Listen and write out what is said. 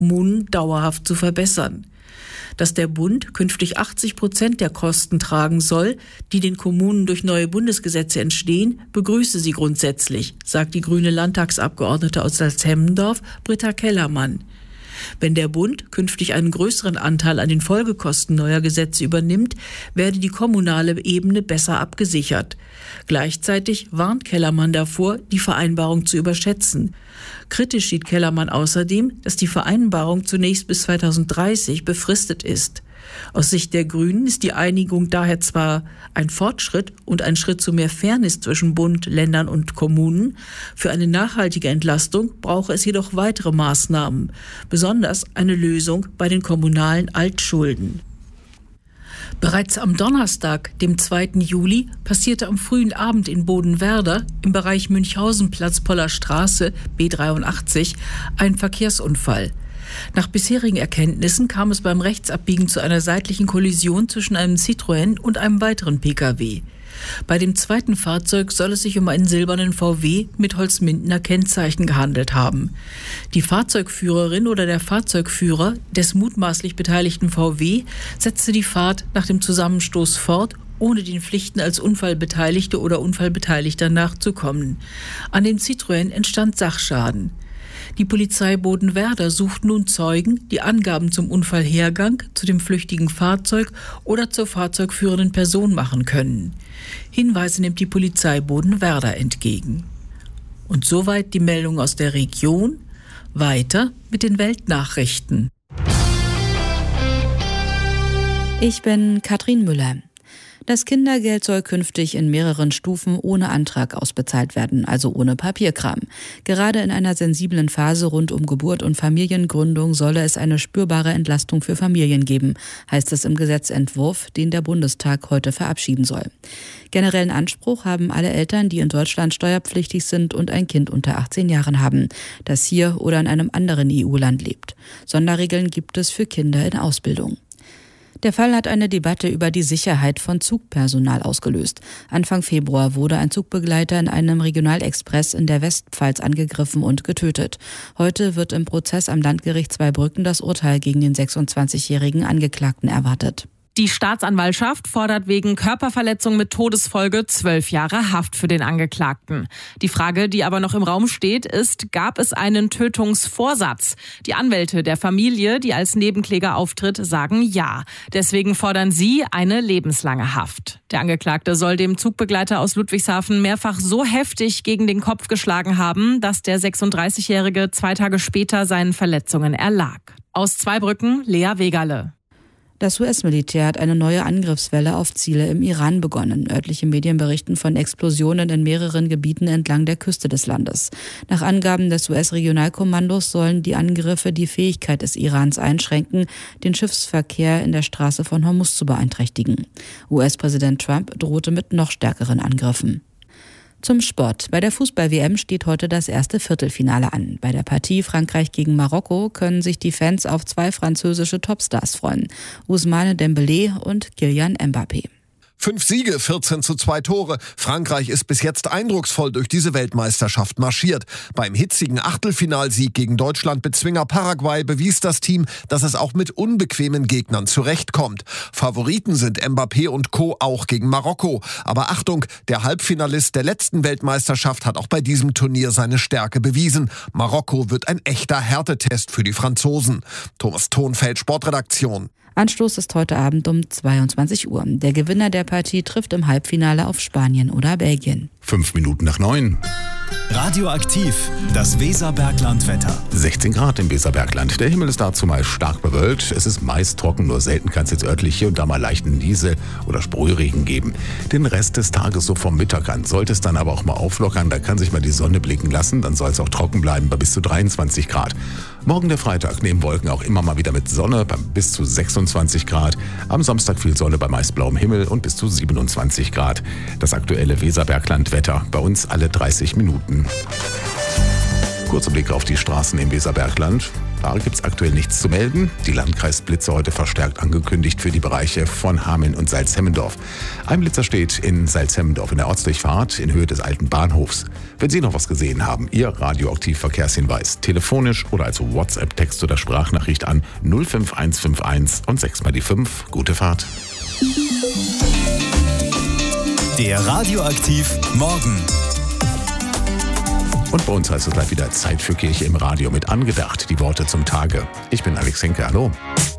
Kommunen dauerhaft zu verbessern. Dass der Bund künftig 80% der Kosten tragen soll, die den Kommunen durch neue Bundesgesetze entstehen, begrüße sie grundsätzlich, sagt die grüne Landtagsabgeordnete aus Salzhemmendorf, Britta Kellermann. Wenn der Bund künftig einen größeren Anteil an den Folgekosten neuer Gesetze übernimmt, werde die kommunale Ebene besser abgesichert. Gleichzeitig warnt Kellermann davor, die Vereinbarung zu überschätzen. Kritisch sieht Kellermann außerdem, dass die Vereinbarung zunächst bis 2030 befristet ist. Aus Sicht der Grünen ist die Einigung daher zwar ein Fortschritt und ein Schritt zu mehr Fairness zwischen Bund, Ländern und Kommunen. Für eine nachhaltige Entlastung brauche es jedoch weitere Maßnahmen, besonders eine Lösung bei den kommunalen Altschulden. Bereits am Donnerstag, dem 2. Juli, passierte am frühen Abend in Bodenwerder im Bereich Münchhausen-Platz-Poller Straße B83 ein Verkehrsunfall. Nach bisherigen Erkenntnissen kam es beim Rechtsabbiegen zu einer seitlichen Kollision zwischen einem Citroën und einem weiteren Pkw. Bei dem zweiten Fahrzeug soll es sich um einen silbernen VW mit Holzmindener Kennzeichen gehandelt haben. Die Fahrzeugführerin oder der Fahrzeugführer des mutmaßlich beteiligten VW setzte die Fahrt nach dem Zusammenstoß fort, ohne den Pflichten als Unfallbeteiligte oder Unfallbeteiligter nachzukommen. An dem Citroën entstand Sachschaden. Die Polizei Bodenwerder sucht nun Zeugen, die Angaben zum Unfallhergang, zu dem flüchtigen Fahrzeug oder zur fahrzeugführenden Person machen können. Hinweise nimmt die Polizei Bodenwerder entgegen. Und soweit die Meldung aus der Region. Weiter mit den Weltnachrichten. Ich bin Katrin Müller. Das Kindergeld soll künftig in mehreren Stufen ohne Antrag ausbezahlt werden, also ohne Papierkram. Gerade in einer sensiblen Phase rund um Geburt und Familiengründung solle es eine spürbare Entlastung für Familien geben, heißt es im Gesetzentwurf, den der Bundestag heute verabschieden soll. Generellen Anspruch haben alle Eltern, die in Deutschland steuerpflichtig sind und ein Kind unter 18 Jahren haben, das hier oder in einem anderen EU-Land lebt. Sonderregeln gibt es für Kinder in Ausbildung. Der Fall hat eine Debatte über die Sicherheit von Zugpersonal ausgelöst. Anfang Februar wurde ein Zugbegleiter in einem Regionalexpress in der Westpfalz angegriffen und getötet. Heute wird im Prozess am Landgericht Zweibrücken das Urteil gegen den 26-jährigen Angeklagten erwartet. Die Staatsanwaltschaft fordert wegen Körperverletzung mit Todesfolge 12 Jahre Haft für den Angeklagten. Die Frage, die aber noch im Raum steht, ist, gab es einen Tötungsvorsatz? Die Anwälte der Familie, die als Nebenkläger auftritt, sagen ja. Deswegen fordern sie eine lebenslange Haft. Der Angeklagte soll dem Zugbegleiter aus Ludwigshafen mehrfach so heftig gegen den Kopf geschlagen haben, dass der 36-Jährige 2 Tage später seinen Verletzungen erlag. Aus Zweibrücken, Lea Wegerle. Das US-Militär hat eine neue Angriffswelle auf Ziele im Iran begonnen. Örtliche Medien berichten von Explosionen in mehreren Gebieten entlang der Küste des Landes. Nach Angaben des US-Regionalkommandos sollen die Angriffe die Fähigkeit des Irans einschränken, den Schiffsverkehr in der Straße von Hormuz zu beeinträchtigen. US-Präsident Trump drohte mit noch stärkeren Angriffen. Zum Sport. Bei der Fußball-WM steht heute das erste Viertelfinale an. Bei der Partie Frankreich gegen Marokko können sich die Fans auf 2 französische Topstars freuen. Ousmane Dembélé und Kylian Mbappé. 5 Siege, 14:2 Tore. Frankreich ist bis jetzt eindrucksvoll durch diese Weltmeisterschaft marschiert. Beim hitzigen Achtelfinalsieg gegen Deutschland-Bezwinger Paraguay bewies das Team, dass es auch mit unbequemen Gegnern zurechtkommt. Favoriten sind Mbappé und Co. auch gegen Marokko. Aber Achtung, der Halbfinalist der letzten Weltmeisterschaft hat auch bei diesem Turnier seine Stärke bewiesen. Marokko wird ein echter Härtetest für die Franzosen. Thomas Thonfeld, Sportredaktion. Anstoß ist heute Abend um 22 Uhr. Der Gewinner der Partie trifft im Halbfinale auf Spanien oder Belgien. 9:05. Radioaktiv, das Weserbergland-Wetter. 16 Grad im Weserbergland. Der Himmel ist dazu mal stark bewölkt. Es ist meist trocken, nur selten kann es jetzt örtlich hier und da mal leichten Niese- oder Sprühregen geben. Den Rest des Tages so vom Mittag an sollte es dann aber auch mal auflockern. Da kann sich mal die Sonne blicken lassen. Dann soll es auch trocken bleiben bei bis zu 23 Grad. Morgen der Freitag neben Wolken auch immer mal wieder mit Sonne bei bis zu 26 Grad. Am Samstag viel Sonne bei meist blauem Himmel und bis zu 27 Grad. Das aktuelle Weserbergland-Wetter bei uns alle 30 Minuten. Kurzer Blick auf die Straßen im Weserbergland. Gefahr gibt es aktuell nichts zu melden. Die Landkreisblitze heute verstärkt angekündigt für die Bereiche von Hameln und Salzhemmendorf. Ein Blitzer steht in Salzhemmendorf in der Ortsdurchfahrt in Höhe des alten Bahnhofs. Wenn Sie noch was gesehen haben, Ihr Radioaktiv-Verkehrshinweis, telefonisch oder als WhatsApp-Text oder Sprachnachricht an 05151 und 6 mal die 5. Gute Fahrt. Der Radioaktiv Morgen. Und bei uns heißt es gleich wieder Zeit für Kirche im Radio mit Angedacht. Die Worte zum Tage. Ich bin Alex Henke. Hallo.